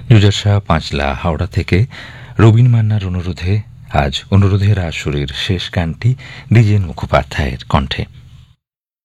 জুজার শাহ পাঁচলা হাওড়া থেকে রবীন মান্নার অনুরোধে আজ অনুরোধের আসরের শেষ গানটি দ্বিজেন মুখোপাধ্যায়ের কণ্ঠে।